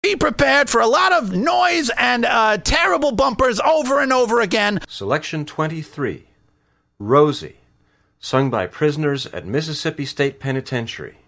be prepared for a lot of noise and terrible bumpers over and over again. Selection 23, Rosie, sung by prisoners at Mississippi State Penitentiary.